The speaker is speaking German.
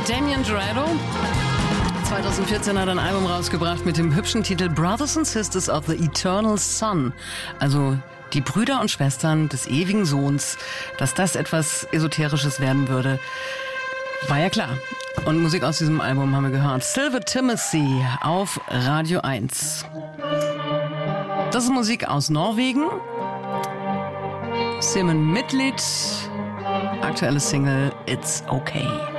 Damien Jurado. 2014 hat er ein Album rausgebracht mit dem hübschen Titel Brothers and Sisters of the Eternal Son. Also die Brüder und Schwestern des ewigen Sohns. Dass das etwas Esoterisches werden würde, war ja klar. Und Musik aus diesem Album haben wir gehört. Silver Timothy auf Radio 1. Das ist Musik aus Norwegen. Simon Midtlied. Aktuelle Single It's Okay.